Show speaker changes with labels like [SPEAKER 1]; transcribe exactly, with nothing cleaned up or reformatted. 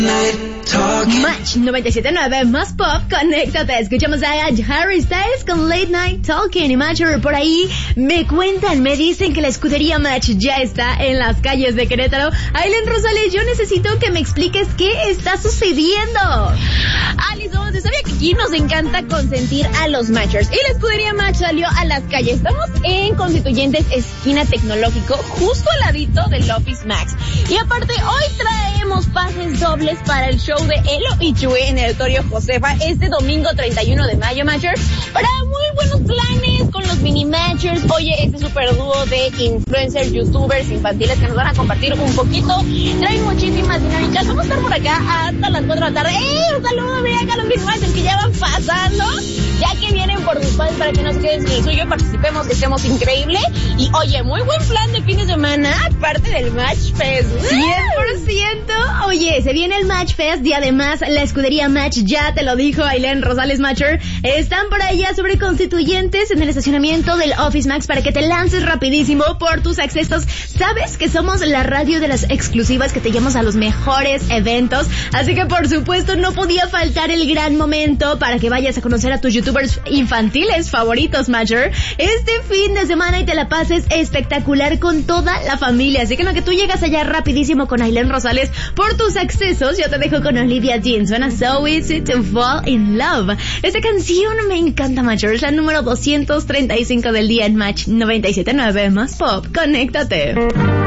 [SPEAKER 1] Match noventa y siete punto nueve más pop, conéctate. Escuchamos a Harry Styles con Late Night Talking. Y Matcher, por ahí me cuentan, me dicen que la escudería Match ya está en las calles de Querétaro. Aileen Rosales, yo necesito que me expliques qué está sucediendo.
[SPEAKER 2] Alison, ¿te sabía que aquí nos encanta consentir a los Matchers? Y la escudería Match salió a las calles. Estamos en Constituyentes, esquina Tecnológico, justo al ladito del Office Max. Y aparte, hoy traemos pases dobles para el show de Elo y Chuy en el Auditorio Josefa este domingo treinta y uno de mayo, Matchers, para muy buenos planes con los mini Matchers. Oye, este super dúo de influencers, youtubers infantiles que nos van a compartir un poquito, traen muchísimas dinámicas. Vamos a estar por acá hasta las cuatro de la tarde. ¡Eh! Un saludo, mira acá a los mini Matchers que ya van pasando, ya que vienen por sus padres para que no se queden sin el suyo, participemos, que estemos increíble. Y oye, muy buen plan de fin de semana, parte del Match Fest.
[SPEAKER 1] cien por ciento. Oye, se viene el Match Fest y además la escudería Match, ya te lo dijo Aileen Rosales Matcher, están por allá sobre Constituyentes en el estacionamiento del Office Max para que te lances rapidísimo por tus accesos. Sabes que somos la radio de las exclusivas que te llevamos a los mejores eventos, así que por supuesto no podía faltar el gran momento para que vayas a conocer a tus youtubers infantiles favoritos, Matcher, este fin de semana y te la pases espectacular con toda la familia. Así que en lo que tú llegas allá rapidísimo con Aileen Rosales por tus accesos, yo te dejo con Olivia Dean. Suena So Easy to Fall in Love. Esta canción me encanta, Matcher. Es la número doscientos treinta y cinco del día en Match noventa y siete punto nueve más pop. Conéctate.